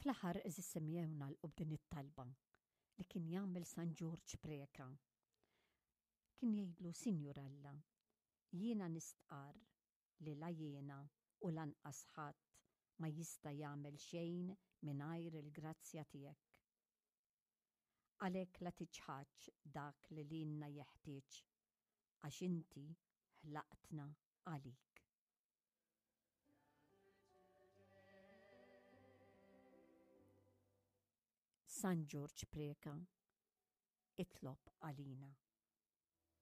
Fl-aħħar eżis semmijewna l-qobdin it-talba li kien jagħmel San Ġorġ Preka. Kien jgħidlu, Sinjuralla, jiena nistqar li la jiena u lanqas ħadd ma jista' jagħmel xejn mingħajr il-grazzja tiegħek. Għalhekk la tiġħadx dak li lilna jeħtieġ, għax inti ħlaqtna għalik. San Ġorġ Preka, itlob għalina.